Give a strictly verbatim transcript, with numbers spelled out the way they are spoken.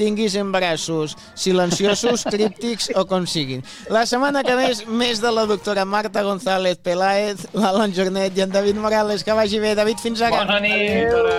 tinguis embarassos silenciosos, críptics o com siguin. La setmana que ve més de la doctora Marta González Peláez, l'Alan Jornet i en David Morales. Que vagi bé, David, fins ara. Bona nit.